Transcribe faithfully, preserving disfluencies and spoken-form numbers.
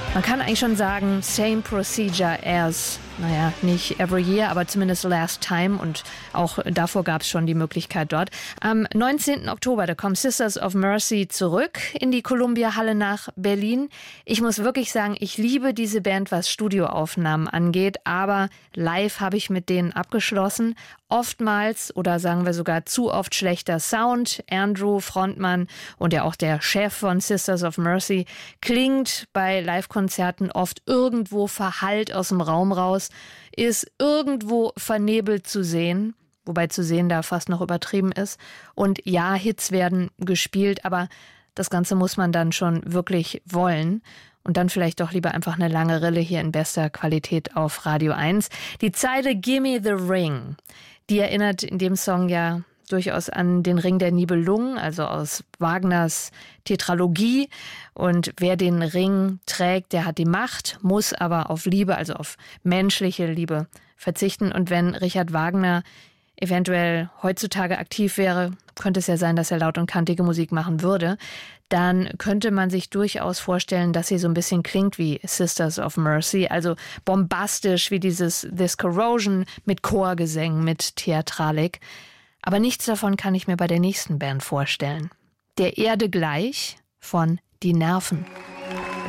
Man kann eigentlich schon sagen, same procedure as, naja, nicht every year, aber zumindest last time, und auch davor gab es schon die Möglichkeit dort. Am neunzehnten Oktober, da kommen Sisters of Mercy zurück in die Columbia-Halle nach Berlin. Ich muss wirklich sagen, ich liebe diese Band, was Studioaufnahmen angeht, aber live habe ich mit denen abgeschlossen. Oftmals oder sagen wir sogar zu oft schlechter Sound. Andrew, Frontmann und ja auch der Chef von Sisters of Mercy, klingt bei Live-Konzerten oft irgendwo verhallt aus dem Raum raus, ist irgendwo vernebelt zu sehen, wobei zu sehen da fast noch übertrieben ist. Und ja, Hits werden gespielt, aber das Ganze muss man dann schon wirklich wollen. Und dann vielleicht doch lieber einfach eine lange Rille hier in bester Qualität auf Radio eins. Die Zeile Gimme the Ring, die erinnert in dem Song ja durchaus an den Ring der Nibelungen, also aus Wagners Tetralogie. Und wer den Ring trägt, der hat die Macht, muss aber auf Liebe, also auf menschliche Liebe verzichten. Und wenn Richard Wagner eventuell heutzutage aktiv wäre, könnte es ja sein, dass er laut und kantige Musik machen würde, dann könnte man sich durchaus vorstellen, dass sie so ein bisschen klingt wie Sisters of Mercy, also bombastisch wie dieses This Corrosion mit Chorgesängen, mit Theatralik. Aber nichts davon kann ich mir bei der nächsten Band vorstellen. Der Erde gleich von Die Nerven.